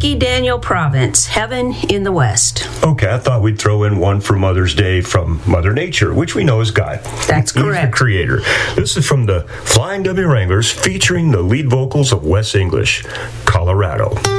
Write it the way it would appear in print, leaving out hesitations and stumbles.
Mickey Daniel Province, Heaven in the West. Okay, I thought we'd throw in one for Mother's Day from Mother Nature, which we know is God. That's correct. He's the creator. This is from the Flying W Wranglers, featuring the lead vocals of Wes English, Colorado.